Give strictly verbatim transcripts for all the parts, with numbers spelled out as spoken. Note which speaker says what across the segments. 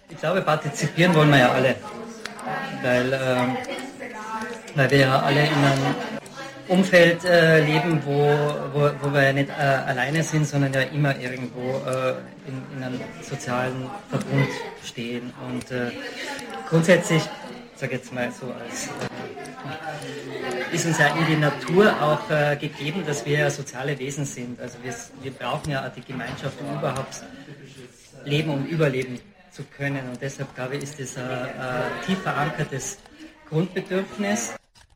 Speaker 1: Ich glaube, partizipieren wollen wir ja alle, weil, ähm, weil wir ja alle in einem Umfeld äh, leben, wo, wo, wo wir ja nicht äh, alleine sind, sondern ja immer irgendwo äh, in, in einem sozialen Verbund stehen. Und äh, grundsätzlich, ich sage jetzt mal so, als, äh, ist uns ja in die Natur auch äh, gegeben, dass wir ja soziale Wesen sind. Also wir, wir brauchen ja die Gemeinschaft, um überhaupt leben und überleben zu können. Und deshalb, glaube ich, ist das ein, ein tief verankertes Grundbedürfnis.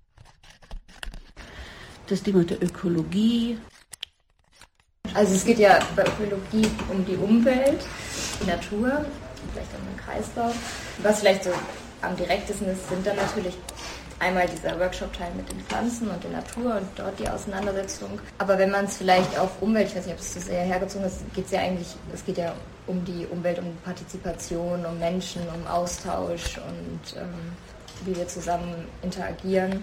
Speaker 2: Das Thema der Ökologie.
Speaker 3: Also es geht ja bei Ökologie um die Umwelt, die Natur, vielleicht auch den Kreislauf. Was vielleicht so am direktesten ist, sind dann natürlich einmal dieser Workshop-Teil mit den Pflanzen und der Natur und dort die Auseinandersetzung. Aber wenn man es vielleicht auf Umwelt, ich weiß nicht, ob es zu sehr hergezogen ist, geht es ja eigentlich, es geht ja um die Umwelt, um Partizipation, um Menschen, um Austausch und ähm, wie wir zusammen interagieren.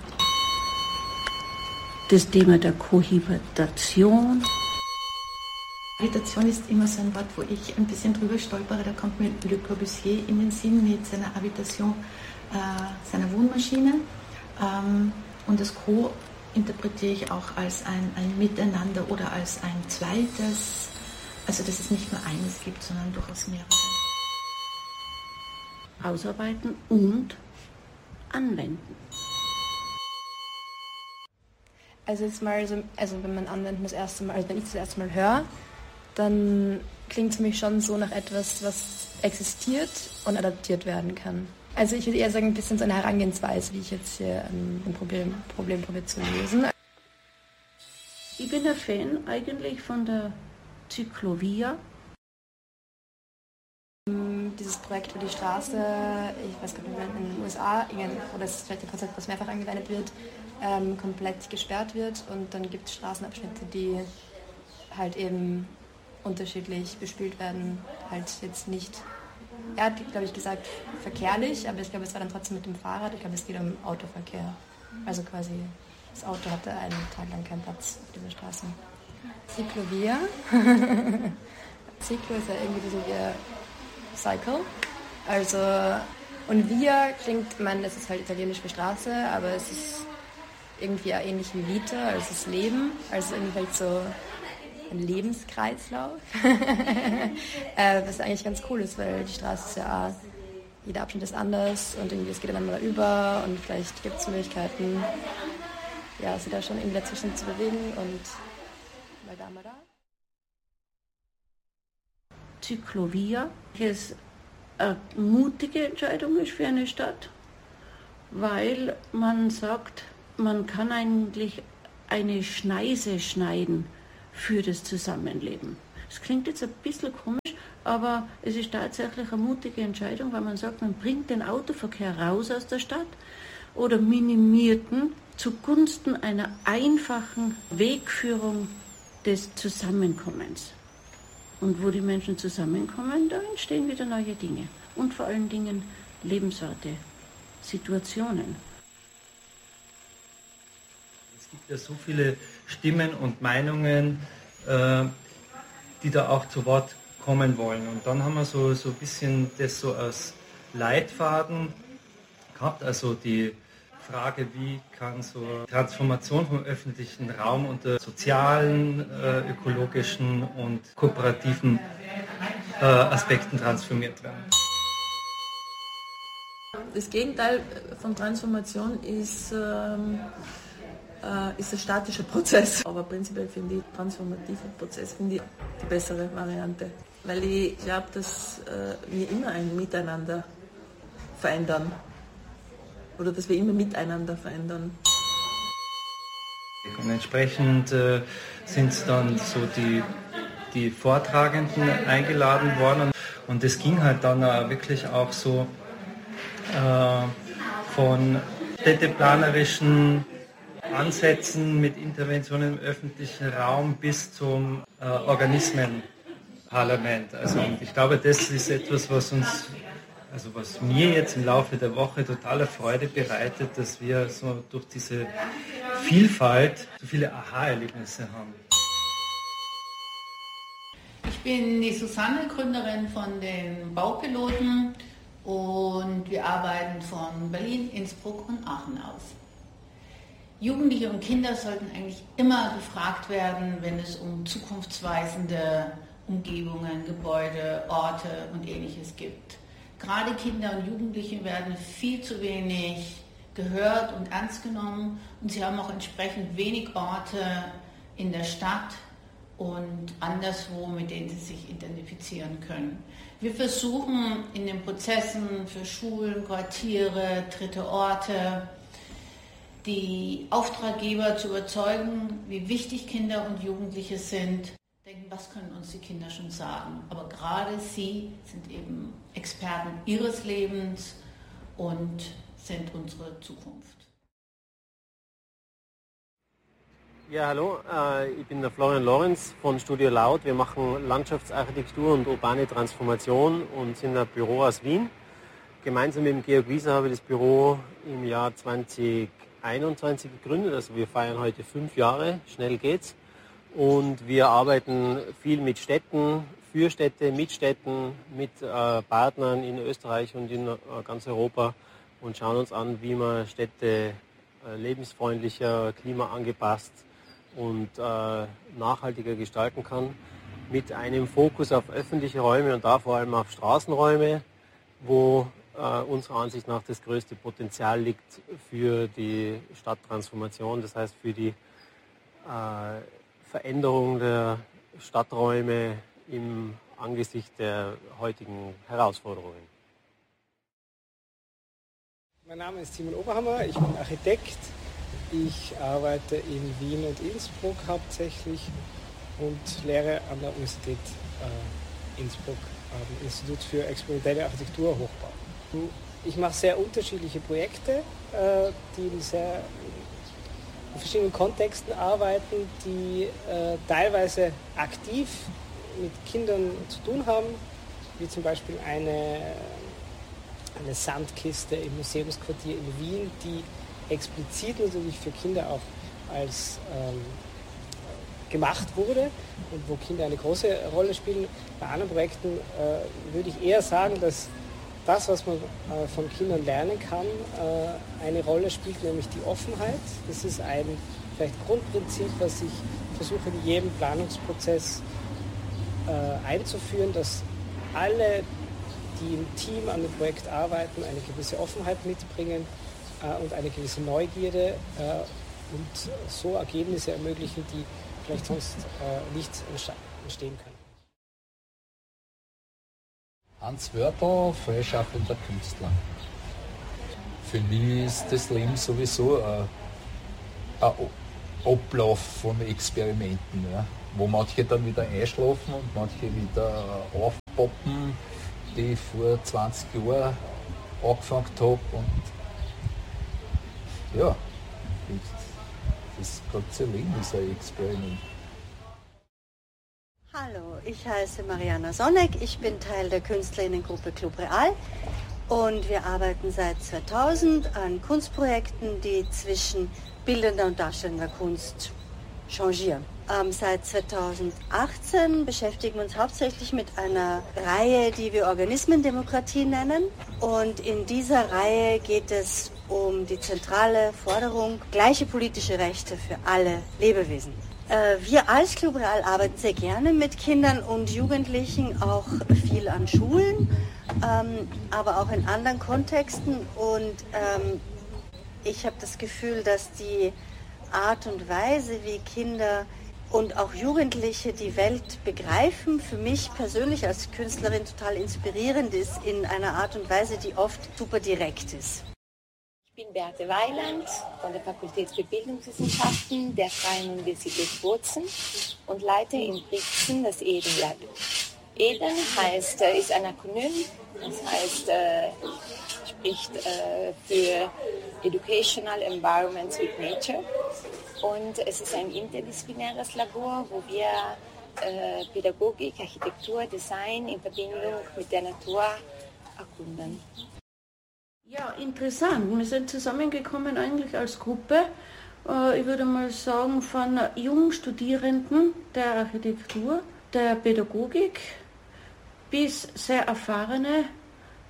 Speaker 2: Das Thema der Kohabitation.
Speaker 4: Habitation ist immer so ein Wort, wo ich ein bisschen drüber stolpere. Da kommt mir Le Corbusier in den Sinn mit seiner Habitation, äh, seiner Wohnmaschine. Ähm, und das Co interpretiere ich auch als ein, ein Miteinander oder als ein zweites. Also dass es nicht nur eines gibt, sondern durchaus mehrere.
Speaker 2: Ausarbeiten und anwenden.
Speaker 5: Also jetzt mal, so, also wenn man Anwenden das erste Mal, also wenn ich das erste Mal höre, dann klingt es für mich schon so nach etwas, was existiert und adaptiert werden kann. Also ich würde eher sagen, ein bisschen so eine Herangehensweise, wie ich jetzt hier ähm, ein Problem, Problem probiere zu lösen.
Speaker 2: Ich bin ein Fan eigentlich von der Ciclovia.
Speaker 5: Dieses Projekt für die Straße, ich weiß gar nicht, in den U S A, oder das ist vielleicht ein Konzept, das mehrfach angewendet wird, ähm, komplett gesperrt wird und dann gibt es Straßenabschnitte, die halt eben unterschiedlich bespielt werden, halt jetzt nicht, er hat, glaube ich, gesagt, verkehrlich, aber ich glaube, es war dann trotzdem mit dem Fahrrad, ich glaube, es geht um Autoverkehr. Also quasi, das Auto hatte einen Tag lang keinen Platz auf dieser Straße. Ciclovia. Ciclo ist ja irgendwie so wie Cycle. Also, und Via klingt, ich meine, das ist halt italienisch für Straße, aber es ist irgendwie auch ähnlich wie Vita, also es ist Leben, also irgendwie halt so ein Lebenskreislauf. äh, was eigentlich ganz cool ist, weil die Straße ist ja auch, jeder Abschnitt ist anders und irgendwie es geht einander über und vielleicht gibt es Möglichkeiten, ja, sich da schon irgendwie dazwischen zu bewegen und mal da, mal da.
Speaker 2: Ciclovia, das eine mutige Entscheidung ist für eine Stadt, weil man sagt, man kann eigentlich eine Schneise schneiden für das Zusammenleben. Das klingt jetzt ein bisschen komisch, aber es ist tatsächlich eine mutige Entscheidung, weil man sagt, man bringt den Autoverkehr raus aus der Stadt oder minimiert ihn zugunsten einer einfachen Wegführung des Zusammenkommens. Und wo die Menschen zusammenkommen, da entstehen wieder neue Dinge. Und vor allen Dingen lebenswerte Situationen.
Speaker 1: Es gibt ja so viele Stimmen und Meinungen, äh, die da auch zu Wort kommen wollen. Und dann haben wir so, so ein bisschen das so als Leitfaden gehabt, also die Frage, wie kann so Transformation vom öffentlichen Raum unter sozialen, äh, ökologischen und kooperativen äh, Aspekten transformiert werden.
Speaker 6: Das Gegenteil von Transformation ist, ähm, äh, ist ein statischer Prozess. Aber prinzipiell finde ich transformativer Prozess finde ich die bessere Variante. Weil ich glaube, dass äh, wir immer ein Miteinander verändern. Oder dass wir immer miteinander verändern.
Speaker 1: Und entsprechend äh, sind dann so die, die Vortragenden eingeladen worden. Und es ging halt dann äh, wirklich auch so äh, von städteplanerischen Ansätzen mit Interventionen im öffentlichen Raum bis zum äh, Organismenparlament. Also und ich glaube, das ist etwas, was uns Also was mir jetzt im Laufe der Woche totale Freude bereitet, dass wir so durch diese Vielfalt so viele Aha-Erlebnisse haben.
Speaker 7: Ich bin die Susanne, Gründerin von den Baupiloten.
Speaker 4: und wir arbeiten von Berlin, Innsbruck und Aachen aus. Jugendliche und Kinder sollten eigentlich immer gefragt werden, wenn es um zukunftsweisende Umgebungen, Gebäude, Orte und Ähnliches gibt. Gerade Kinder und Jugendliche werden viel zu wenig gehört und ernst genommen und sie haben auch entsprechend wenig Orte in der Stadt und anderswo, mit denen sie sich identifizieren können. Wir versuchen in den Prozessen für Schulen, Quartiere, dritte Orte, die Auftraggeber zu überzeugen, wie wichtig Kinder und Jugendliche sind. Denken, was können uns die Kinder schon sagen? Aber gerade sie sind eben Experten ihres Lebens und sind unsere Zukunft.
Speaker 7: Ja, hallo, äh, ich bin der Florian Lorenz von Studio Laut. Wir machen Landschaftsarchitektur und urbane Transformation und sind ein Büro aus Wien. Gemeinsam mit dem Georg Wieser habe ich das Büro im Jahr zweitausendeinundzwanzig gegründet. Also wir feiern heute fünf Jahre, schnell geht's. Und wir arbeiten viel mit Städten, für Städte, mit Städten, mit äh, Partnern in Österreich und in äh, ganz Europa und schauen uns an, wie man Städte äh, lebensfreundlicher, klimaangepasst und äh, nachhaltiger gestalten kann. Mit einem Fokus auf öffentliche Räume und da vor allem auf Straßenräume, wo äh, unserer Ansicht nach das größte Potenzial liegt für die Stadttransformation, das heißt für die äh, Veränderung der Stadträume im Angesicht der heutigen Herausforderungen.
Speaker 8: Mein Name ist Simon Oberhammer, ich bin Architekt. Ich arbeite in Wien und Innsbruck hauptsächlich und lehre an der Universität äh, Innsbruck am Institut für experimentelle Architektur Hochbau. Ich mache sehr unterschiedliche Projekte, äh, die in sehr in verschiedenen Kontexten arbeiten, die äh, teilweise aktiv mit Kindern zu tun haben, wie zum Beispiel eine, eine Sandkiste im Museumsquartier in Wien, die explizit natürlich für Kinder auch als ähm, gemacht wurde und wo Kinder eine große Rolle spielen. Bei anderen Projekten äh, würde ich eher sagen, dass das, was man äh, von Kindern lernen kann, äh, eine Rolle spielt, nämlich die Offenheit. Das ist ein vielleicht Grundprinzip, was ich versuche in jedem Planungsprozess äh, einzuführen, dass alle, die im Team an dem Projekt arbeiten, eine gewisse Offenheit mitbringen äh, und eine gewisse Neugierde äh, und so Ergebnisse ermöglichen, die vielleicht sonst äh, nicht entstehen können.
Speaker 9: Hans Wörtel, freischaffender Künstler. Für mich ist das Leben sowieso ein, ein Ablauf von Experimenten, ja, wo manche dann wieder einschlafen und manche wieder aufpoppen, die ich vor zwanzig Jahren angefangen habe. Und ja, das ganze Leben ist ein Experiment.
Speaker 10: Hallo, ich heiße Mariana Sonneck, ich bin Teil der Künstlerinnengruppe Club Real und wir arbeiten seit zweitausend an Kunstprojekten, die zwischen bildender und darstellender Kunst changieren. Ähm, seit zweitausendachtzehn beschäftigen wir uns hauptsächlich mit einer Reihe, die wir Organismendemokratie nennen, und in dieser Reihe geht es um die zentrale Forderung, gleiche politische Rechte für alle Lebewesen. Wir als Club Real arbeiten sehr gerne mit Kindern und Jugendlichen, auch viel an Schulen, ähm, aber auch in anderen Kontexten. Und ähm, ich habe das Gefühl, dass die Art und Weise, wie Kinder und auch Jugendliche die Welt begreifen, für mich persönlich als Künstlerin total inspirierend ist, in einer Art und Weise, die oft super direkt ist.
Speaker 11: Ich bin Beate Weiland von der Fakultät für Bildungswissenschaften der Freien Universität Bozen und leite in Brixen das Eden Lab. Eden heißt, ist ein Akronym, das heißt, äh, spricht äh, für Educational Environments with Nature, und es ist ein interdisziplinäres Labor, wo wir äh, Pädagogik, Architektur, Design in Verbindung mit der Natur erkunden.
Speaker 2: Ja, interessant. Wir sind zusammengekommen eigentlich als Gruppe, äh, ich würde mal sagen, von jungen Studierenden der Architektur, der Pädagogik bis sehr erfahrene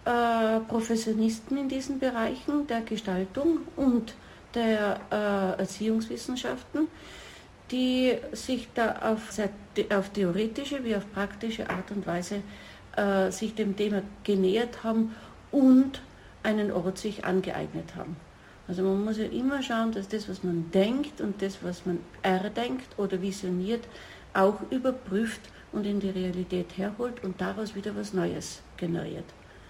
Speaker 2: äh, Professionisten in diesen Bereichen der Gestaltung und der äh, Erziehungswissenschaften, die sich da auf, sehr, auf theoretische wie auf praktische Art und Weise äh, sich dem Thema genähert haben und einen Ort sich angeeignet haben. Also man muss ja immer schauen, dass das, was man denkt und das, was man erdenkt oder visioniert, auch überprüft und in die Realität herholt und daraus wieder was Neues generiert.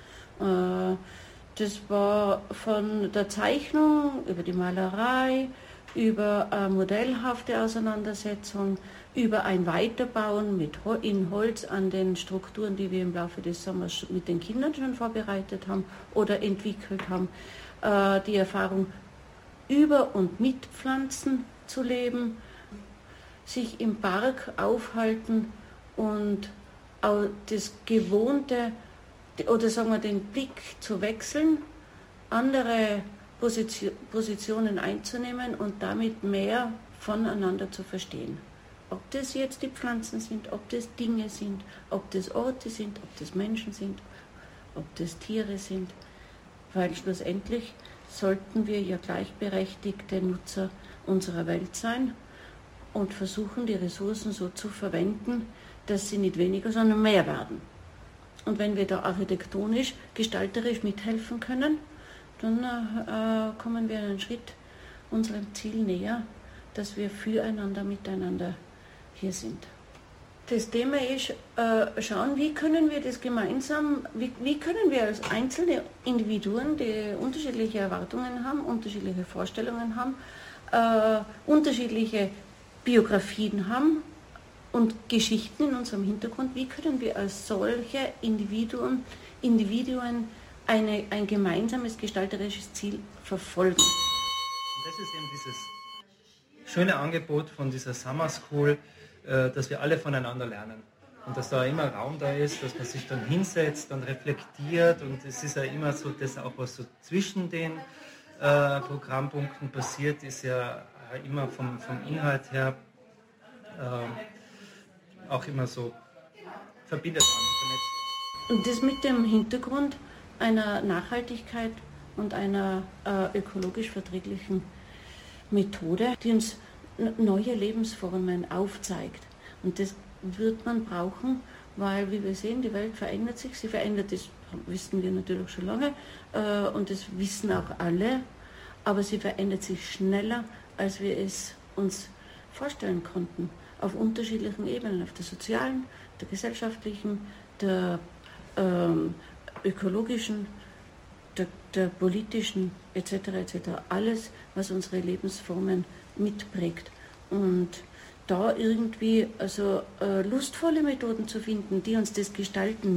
Speaker 2: Äh, das war von der Zeichnung über die Malerei, über eine modellhafte Auseinandersetzung, über ein Weiterbauen mit Ho- in Holz an den Strukturen, die wir im Laufe des Sommers mit den Kindern schon vorbereitet haben oder entwickelt haben, äh, die Erfahrung über und mit Pflanzen zu leben, sich im Park aufhalten und auch das Gewohnte, oder sagen wir den Blick zu wechseln, andere Positionen einzunehmen und damit mehr voneinander zu verstehen. Ob das jetzt die Pflanzen sind, ob das Dinge sind, ob das Orte sind, ob das Menschen sind, ob das Tiere sind, weil schlussendlich sollten wir ja gleichberechtigte Nutzer unserer Welt sein und versuchen, die Ressourcen so zu verwenden, dass sie nicht weniger, sondern mehr werden. Und wenn wir da architektonisch, gestalterisch mithelfen können, dann äh, kommen wir einen Schritt unserem Ziel näher, dass wir füreinander, miteinander hier sind. Das Thema ist, äh, schauen, wie können wir das gemeinsam, wie, wie können wir als einzelne Individuen, die unterschiedliche Erwartungen haben, unterschiedliche Vorstellungen haben, äh, unterschiedliche Biografien haben und Geschichten in unserem Hintergrund, wie können wir als solche Individuen, Individuen eine, ein gemeinsames gestalterisches Ziel verfolgen.
Speaker 1: Und das ist eben dieses schöne Angebot von dieser Summer School, äh, dass wir alle voneinander lernen. Und dass da immer Raum da ist, dass man sich dann hinsetzt, dann reflektiert und es ist ja immer so, dass auch was so zwischen den äh, Programmpunkten passiert, ist ja immer vom, vom Inhalt her äh, auch immer so verbindet an.
Speaker 2: Und das mit dem Hintergrund einer Nachhaltigkeit und einer äh, ökologisch verträglichen Methode, die uns n- neue Lebensformen aufzeigt. Und das wird man brauchen, weil, wie wir sehen, die Welt verändert sich. Sie verändert, das wissen wir natürlich schon lange äh, und das wissen auch alle, aber sie verändert sich schneller, als wir es uns vorstellen konnten. Auf unterschiedlichen Ebenen, auf der sozialen, der gesellschaftlichen, der ähm, ökologischen, der, der politischen et cetera et cetera. Alles, was unsere Lebensformen mitprägt. Und da irgendwie also äh, lustvolle Methoden zu finden, die uns das Gestalten